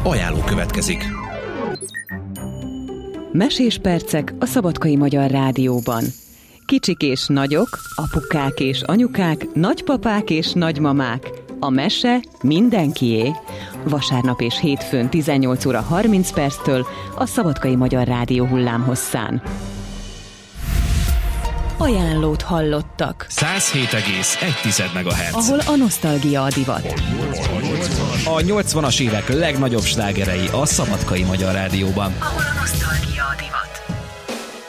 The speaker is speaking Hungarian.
Ajánló következik. Mesés percek a Szabadkai Magyar Rádióban. Kicsik és nagyok, apukák és anyukák, nagypapák és nagymamák. A mese mindenkié. Vasárnap és hétfőn 18 óra 30 perctől a Szabadkai Magyar Rádió hullámhosszán. Ajánlót hallottak. 107,1 MHz. Ahol a nosztalgia a divat. A 80-as évek legnagyobb slágerei a Szabadkai Magyar Rádióban. Ahol a nosztalgia a divat.